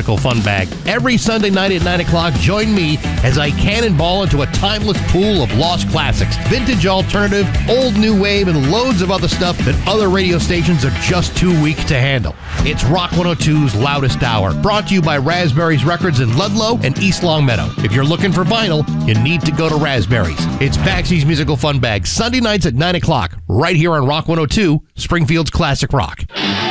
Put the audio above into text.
Musical Fun Bag. Every Sunday night at 9 o'clock, join me as I cannonball into a timeless pool of lost classics, vintage alternative, old new wave, and loads of other stuff that other radio stations are just too weak to handle. It's Rock 102's Loudest Hour, brought to you by Raspberries Records in Ludlow and East Longmeadow. If you're looking for vinyl, you need to go to Raspberries. It's Baxy's Musical Fun Bag, Sunday nights at 9 o'clock, right here on Rock 102, Springfield's Classic Rock.